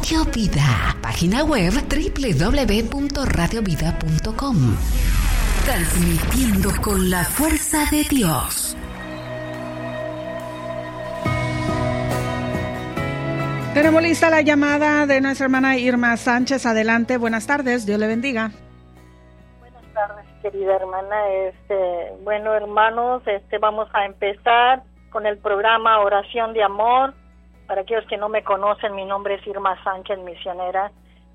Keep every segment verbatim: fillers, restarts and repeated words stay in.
Radio Vida. Página web doble u doble u doble u punto radio vida punto com. Transmitiendo con la fuerza de Dios. Tenemos lista la llamada de nuestra hermana Irma Sánchez. Adelante, buenas tardes, Dios le bendiga. Buenas tardes, querida hermana. Este, bueno, hermanos, este, vamos a empezar con el programa Oración de Amor. Para aquellos que no me conocen, mi nombre es Irma Sánchez, misionera,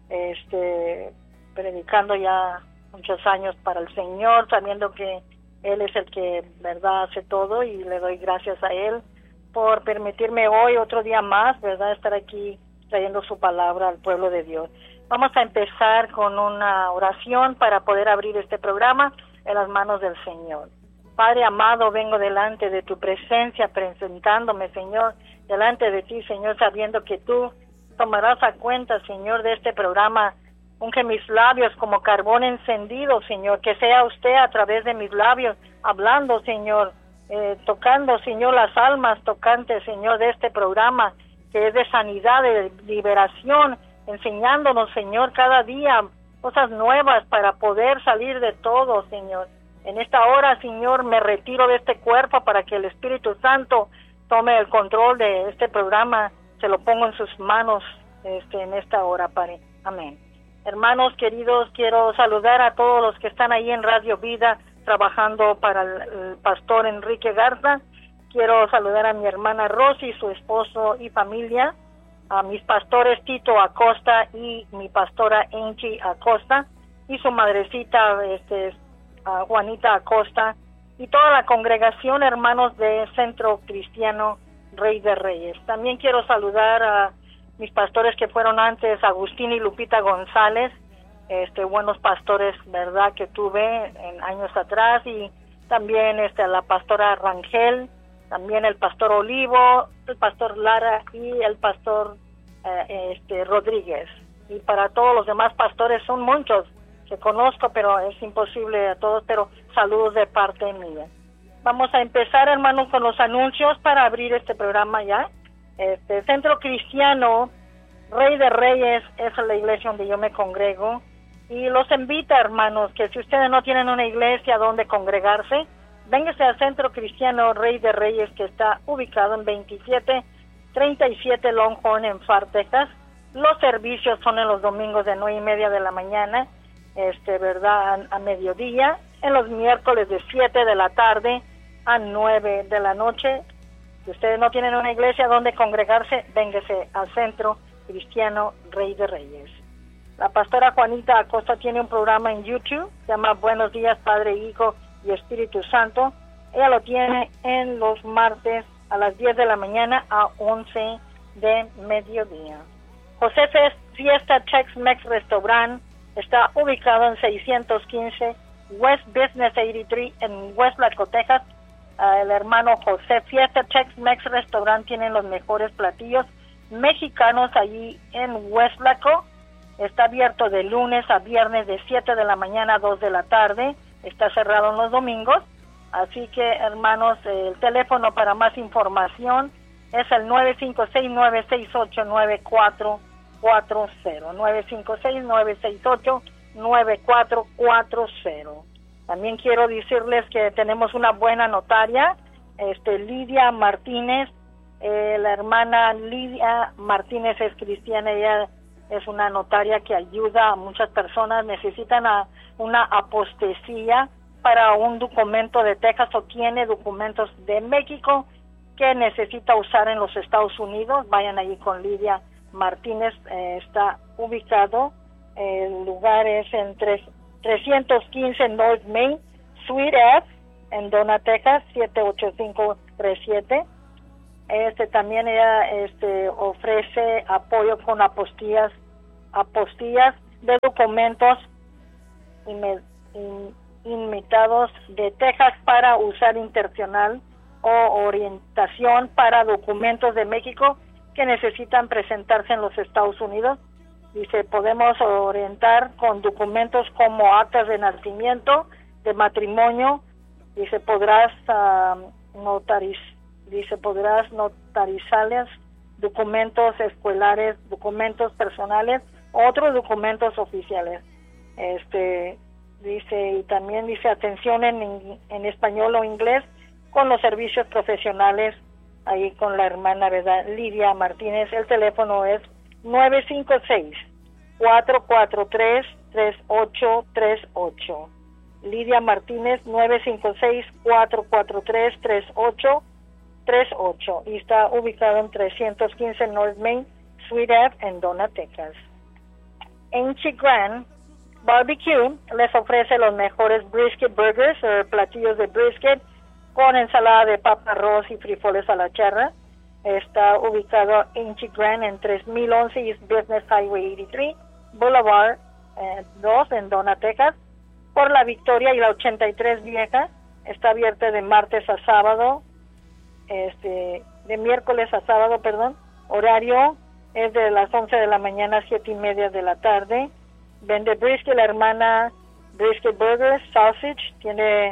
este, predicando ya muchos años para el Señor, sabiendo que Él es el que, verdad, hace todo, y le doy gracias a Él por permitirme hoy, otro día más, verdad, estar aquí trayendo su palabra al pueblo de Dios. Vamos a empezar con una oración para poder abrir este programa en las manos del Señor. Padre amado, vengo delante de tu presencia, presentándome, Señor, delante de ti, Señor, sabiendo que tú tomarás a cuenta, Señor, de este programa. Unge mis labios como carbón encendido, Señor, que sea usted a través de mis labios, hablando, Señor, eh, tocando, Señor, las almas tocantes, Señor, de este programa, que es de sanidad, de liberación, enseñándonos, Señor, cada día cosas nuevas para poder salir de todo, Señor. En esta hora, Señor, me retiro de este cuerpo para que el Espíritu Santo tome el control de este programa. Se lo pongo en sus manos este, en esta hora, Padre. Amén. Hermanos queridos, quiero saludar a todos los que están ahí en Radio Vida trabajando para el, el pastor Enrique Garza. Quiero saludar a mi hermana Rosy, su esposo y familia, a mis pastores Tito Acosta y mi pastora Angie Acosta, y su madrecita este, a Juanita Acosta, y toda la congregación, hermanos de Centro Cristiano Rey de Reyes. También quiero saludar a mis pastores que fueron antes, Agustín y Lupita González, este buenos pastores, verdad, que tuve en años atrás, y también este a la pastora Rangel, también el pastor Olivo, el pastor Lara y el pastor eh, este Rodríguez. Y para todos los demás pastores, son muchos que conozco, pero es imposible a todos, pero saludos de parte mía. Vamos a empezar, hermanos, con los anuncios para abrir este programa ya. Este Centro Cristiano Rey de Reyes es la iglesia donde yo me congrego, y los invita, hermanos, que si ustedes no tienen una iglesia donde congregarse, véngase al Centro Cristiano Rey de Reyes, que está ubicado en veintisiete treinta y siete Longhorn en Pharr, Texas. Los servicios son en los domingos de nueve y media de la mañana, este, verdad, a, a mediodía, en los miércoles de siete de la tarde a nueve de la noche. Si ustedes no tienen una iglesia donde congregarse, véngase al Centro Cristiano Rey de Reyes. La pastora Juanita Acosta tiene un programa en YouTube, se llama Buenos Días, Padre, Hijo y Espíritu Santo. Ella lo tiene en los martes a las diez de la mañana a once de mediodía. José Fiesta Tex-Mex Restaurant está ubicado en seiscientos quince West Business ochenta y tres en Westlaco, Texas. Uh, el hermano José Fiesta Tex-Mex Restaurant tiene los mejores platillos mexicanos allí en Westlaco. Está abierto de lunes a viernes de siete de la mañana a dos de la tarde. Está cerrado en los domingos. Así que, hermanos, el teléfono para más información es el nueve cinco seis, nueve seis ocho, nueve cuatro cuatro cero. nueve cinco seis, nueve seis ocho, nueve cuatro cuatro cero. También quiero decirles que tenemos una buena notaria, este Lidia Martínez. Eh, la hermana Lidia Martínez es cristiana, ella es una notaria que ayuda a muchas personas, necesitan a una apostasía para un documento de Texas o tiene documentos de México que necesita usar en los Estados Unidos. Vayan allí con Lidia Martínez, eh, está ubicado, el lugar es en tres, trescientos quince North Main, Suite F, en Donna, Texas, siete ocho cinco tres siete. Este también ella este ofrece apoyo con apostillas apostillas de documentos inme, in, imitados de Texas para usar internacional o orientación para documentos de México que necesitan presentarse en los Estados Unidos. Dice, podemos orientar con documentos como actas de nacimiento, de matrimonio. Dice, podrás uh, notarizar Dice, podrás notarizarlas documentos escolares, documentos personales, otros documentos oficiales. Este dice, y también dice atención en, en español o inglés con los servicios profesionales, ahí con la hermana, ¿verdad?, Lidia Martínez. El teléfono es nueve cinco seis, cuatro cuatro tres, tres ocho tres ocho. Lidia Martínez, nueve cinco seis, cuatro cuatro tres, tres ocho tres ocho. Y está ubicado en trescientos quince North Main, Suite F, en Donna, Texas. Ancient Grand Barbecue les ofrece los mejores brisket burgers o platillos de brisket con ensalada de papa, arroz y frijoles a la charra. Está ubicado en Ancient Grand en tres mil once East Business Highway ochenta y tres, Boulevard eh, dos en Donna, Texas, por la Victoria y la ochenta y tres Vieja. Está abierta de martes a sábado, este, de miércoles a sábado, perdón. Horario es de las once de la mañana a siete y media de la tarde. Vende brisket, la hermana Brisket Burgers, sausage, tiene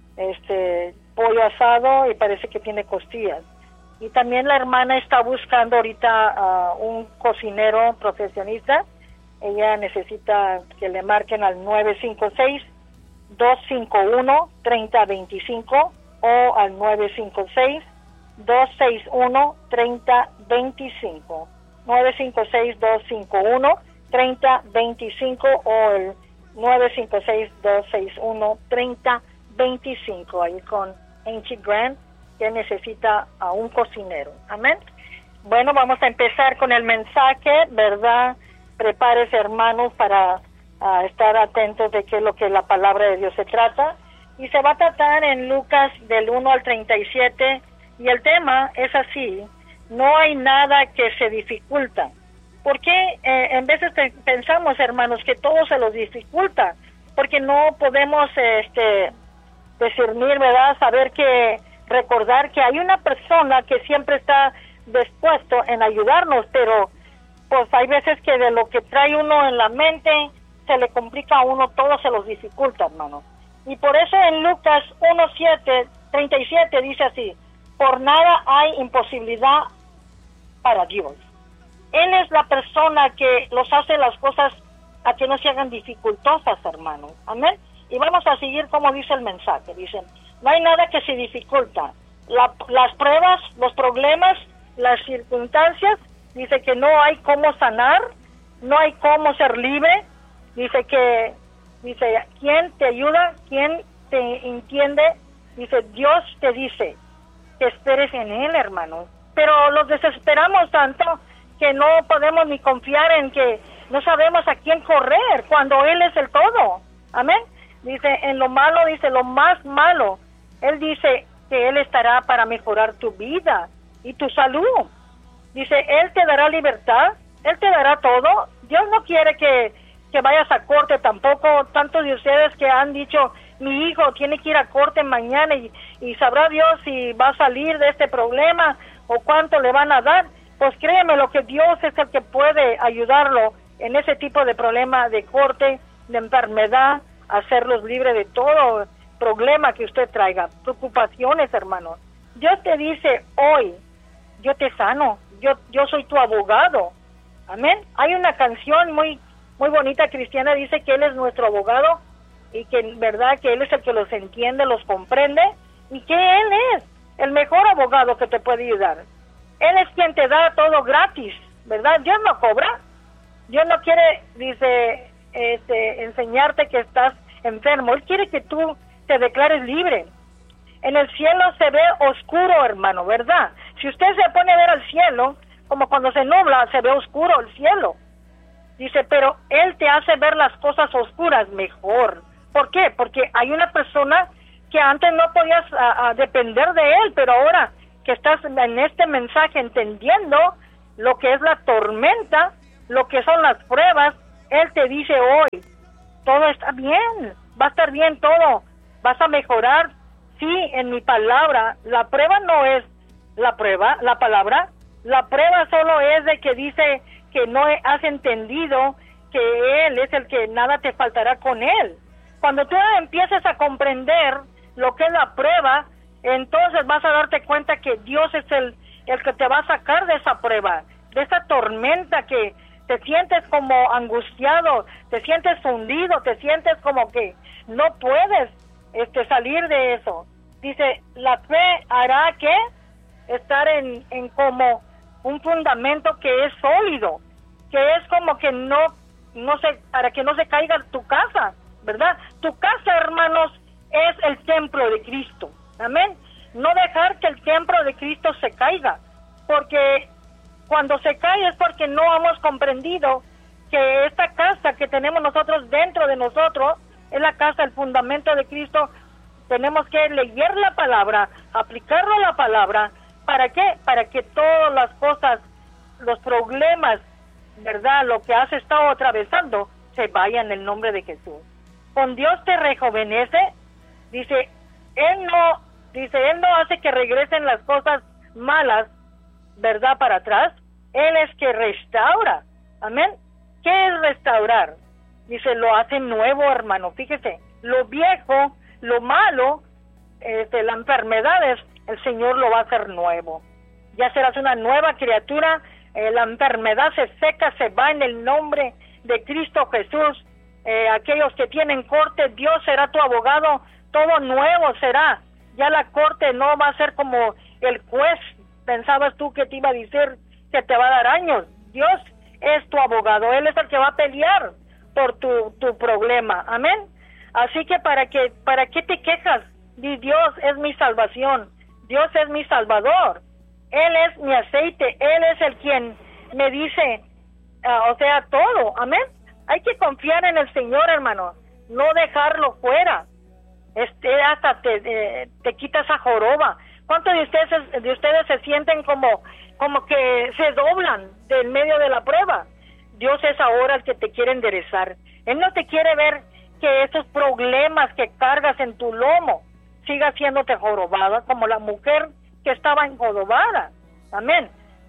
este pollo asado y parece que tiene costillas. Y también la hermana está buscando ahorita uh, un cocinero profesionista. Ella necesita que le marquen al nueve cinco seis, dos cinco uno, tres cero dos cinco o al nueve cinco seis, dos seis uno, tres cero dos cinco. nueve cinco seis, dos cinco uno, tres cero dos cinco o el nueve cinco seis, dos seis uno, tres cero dos cinco, ahí con Ancient Grand, que necesita a un cocinero. Amén. Bueno, vamos a empezar con el mensaje, ¿verdad? Prepárese, hermanos, para uh, estar atentos de qué es lo que la palabra de Dios se trata. Y se va a tratar en Lucas del uno al treinta y siete, y el tema es así: no hay nada que se dificulta. ¿Por qué eh, en veces pensamos, hermanos, que todo se los dificulta? Porque no podemos este, discernir, ¿verdad? Saber que, recordar que hay una persona que siempre está dispuesto en ayudarnos, pero pues hay veces que de lo que trae uno en la mente se le complica a uno, todo se los dificulta, hermano. Y por eso en Lucas uno siete, treinta y siete dice así: por nada hay imposibilidad para Dios. Él es la persona que los hace las cosas a que no se hagan dificultosas, hermano. Amén. Y vamos a seguir como dice el mensaje. Dicen, no hay nada que se dificulta. La, las pruebas, los problemas, las circunstancias, dice que no hay cómo sanar, no hay cómo ser libre. Dice que, dice, ¿quién te ayuda? ¿Quién te entiende? Dice, Dios te dice que esperes en Él, hermano. Pero los desesperamos tanto que no podemos ni confiar en que no sabemos a quién correr cuando Él es el todo. Amén. Dice, en lo malo, dice, lo más malo, Él dice que Él estará para mejorar tu vida y tu salud. Dice, Él te dará libertad, Él te dará todo. Dios no quiere que, que vayas a corte tampoco. Tantos de ustedes que han dicho, mi hijo tiene que ir a corte mañana y, y sabrá Dios si va a salir de este problema o cuánto le van a dar. Pues créeme, lo que Dios es el que puede ayudarlo en ese tipo de problema de corte, de enfermedad, hacerlos libres de todo problema que usted traiga, preocupaciones, hermano. Dios te dice hoy, yo te sano, yo yo soy tu abogado. Amén. Hay una canción muy muy bonita cristiana, dice que Él es nuestro abogado y que en verdad que Él es el que los entiende, los comprende y que Él es el mejor abogado que te puede ayudar. Él es quien te da todo gratis, ¿verdad? Dios no cobra. Dios no quiere, dice, este, enseñarte que estás enfermo. Él quiere que tú te declares libre. En el cielo se ve oscuro, hermano, ¿verdad? Si usted se pone a ver al cielo, como cuando se nubla, se ve oscuro el cielo. Dice, pero Él te hace ver las cosas oscuras mejor. ¿Por qué? Porque hay una persona que antes no podías a, a depender de Él, pero ahora que estás en este mensaje entendiendo lo que es la tormenta, lo que son las pruebas, Él te dice hoy, todo está bien, va a estar bien todo, vas a mejorar, sí, en mi palabra. La prueba no es la prueba, la palabra, la prueba solo es de que dice que no has entendido que Él es el que nada te faltará con Él. Cuando tú empiezas a comprender lo que es la prueba, entonces vas a darte cuenta que Dios es el, el que te va a sacar de esa prueba, de esa tormenta que te sientes como angustiado, te sientes fundido, te sientes como que no puedes este, salir de eso. Dice, la fe hará que estar en, en como un fundamento que es sólido, que es como que no, no se, para que no se caiga tu casa, ¿verdad? Tu casa, hermanos, es el templo de Cristo, amén. No dejar que el templo de Cristo se caiga, porque cuando se cae es porque no hemos comprendido que esta casa que tenemos nosotros dentro de nosotros es la casa, el fundamento de Cristo. Tenemos que leer la palabra, aplicarlo a la palabra. ¿Para qué? Para que todas las cosas, los problemas, ¿verdad? Lo que has estado atravesando, se vaya en el nombre de Jesús. Con Dios te rejuvenece. Dice, Él no, dice, Él no hace que regresen las cosas malas, ¿verdad? Para atrás. Él es que restaura. Amén. ¿Qué es restaurar? Dice, lo hace nuevo, hermano. Fíjese, lo viejo, lo malo, este, las enfermedades, el Señor lo va a hacer nuevo. Ya serás una nueva criatura. Eh, la enfermedad se seca, se va en el nombre de Cristo Jesús. Eh, aquellos que tienen corte, Dios será tu abogado. Todo nuevo será. Ya la corte no va a ser como el juez. Pensabas tú que te iba a decir que te va a dar años. Dios es tu abogado. Él es el que va a pelear por tu, tu problema. Amén. Así que para que para qué te quejas. Di, Dios es mi salvación. Dios es mi salvador. Él es mi aceite. Él es el quien me dice, uh, o sea, todo. Amén. Hay que confiar en el Señor, hermano. No dejarlo fuera. Este, hasta te, eh, te quita esa joroba. ¿Cuántos de ustedes, de ustedes se sienten como, como que se doblan en medio de la prueba? Dios es ahora el que te quiere enderezar. Él no te quiere ver que esos problemas que cargas en tu lomo siga haciéndote jorobada, como la mujer que estaba enjorobada. Amén.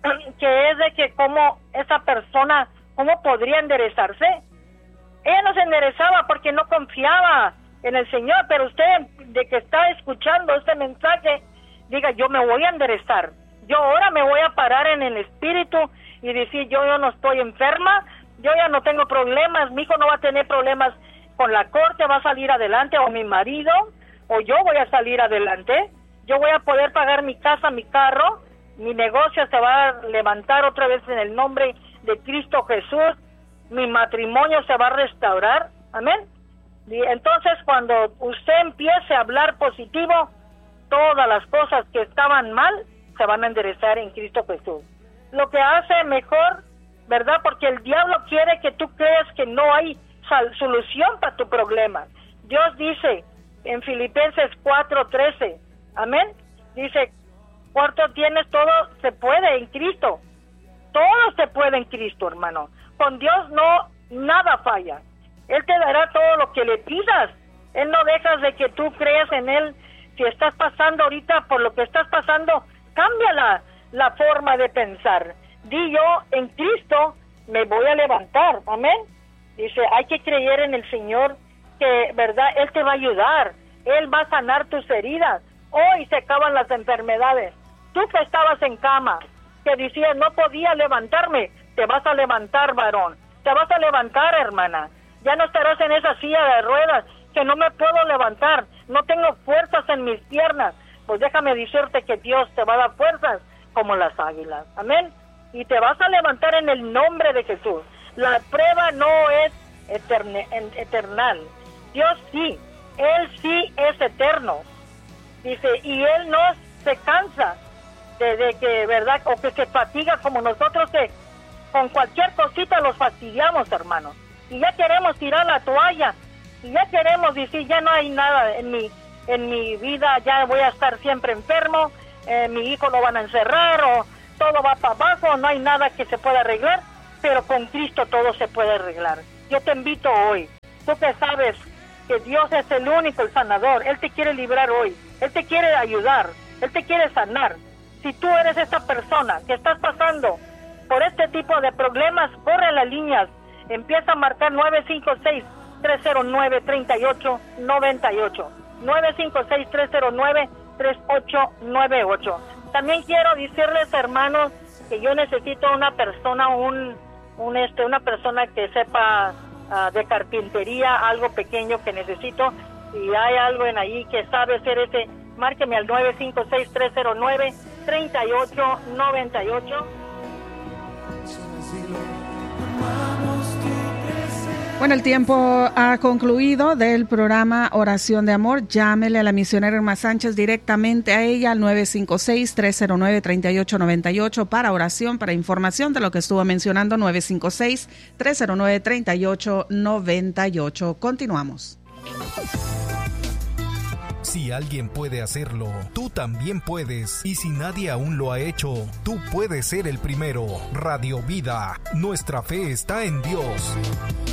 Que es de que como esa persona, ¿cómo podría enderezarse? Ella no se enderezaba porque no confiaba en el Señor, pero usted, de que está escuchando este mensaje, diga, yo me voy a enderezar. Yo ahora me voy a parar en el espíritu y decir, yo, yo no estoy enferma, yo ya no tengo problemas, mi hijo no va a tener problemas con la corte, va a salir adelante, o mi marido, o yo voy a salir adelante, yo voy a poder pagar mi casa, mi carro, mi negocio se va a levantar otra vez en el nombre de Cristo Jesús, mi matrimonio se va a restaurar, amén. Y entonces cuando usted empiece a hablar positivo, todas las cosas que estaban mal se van a enderezar en Cristo Jesús. Lo que hace mejor, ¿verdad? Porque el diablo quiere que tú creas que no hay solución para tu problema. Dios dice en Filipenses cuatro trece, amén, dice, cuarto tienes todo, se puede en Cristo, todo se puede en Cristo, hermano. Con Dios no, nada falla. Él te dará todo lo que le pidas. Él no dejas de que tú creas en Él. Si estás pasando ahorita por lo que estás pasando, cambia la, la forma de pensar. Di, yo en Cristo me voy a levantar, amén. Dice, hay que creer en el Señor, que, ¿verdad? Él te va a ayudar, Él va a sanar tus heridas. Hoy se acaban las enfermedades. Tú que estabas en cama, que decías, no podía levantarme, te vas a levantar, varón. Te vas a levantar, hermana. Ya no estarás en esa silla de ruedas, que no me puedo levantar, no tengo fuerzas en mis piernas. Pues déjame decirte que Dios te va a dar fuerzas como las águilas, amén. Y te vas a levantar en el nombre de Jesús. La prueba no es eterne, eternal. Dios sí, Él sí es eterno. Dice, y Él no se cansa de, de que, ¿verdad? O que se fatiga como nosotros, que con cualquier cosita los fastidiamos, hermanos. Y ya queremos tirar la toalla. Y ya queremos decir, ya no hay nada en mi, en mi vida, ya voy a estar siempre enfermo, eh, mi hijo lo van a encerrar, o todo va para abajo, no hay nada que se pueda arreglar. Pero con Cristo todo se puede arreglar. Yo te invito hoy, tú que sabes que Dios es el único, el sanador, Él te quiere librar hoy, Él te quiere ayudar, Él te quiere sanar. Si tú eres esta persona que estás pasando por este tipo de problemas, corre a las líneas, empieza a marcar nueve cinco seis, tres cero nueve, tres ocho nueve ocho, nueve cinco seis, tres cero nueve, tres ocho nueve ocho. También quiero decirles, hermanos, que yo necesito una persona, un, un este, una persona que sepa uh, de carpintería, algo pequeño que necesito. Si hay algo en ahí que sabe hacer ese, márqueme al nueve cinco seis, tres cero nueve, tres ocho nueve ocho. Bueno, el tiempo ha concluido del programa Oración de Amor. Llámele a la misionera Irma Sánchez directamente a ella al nueve cinco seis, tres cero nueve, tres ocho nueve ocho para oración, para información de lo que estuvo mencionando. Nueve cinco seis, tres cero nueve, tres ocho nueve ocho. Continuamos. Si alguien puede hacerlo, tú también puedes. Y si nadie aún lo ha hecho, tú puedes ser el primero. Radio Vida, nuestra fe está en Dios.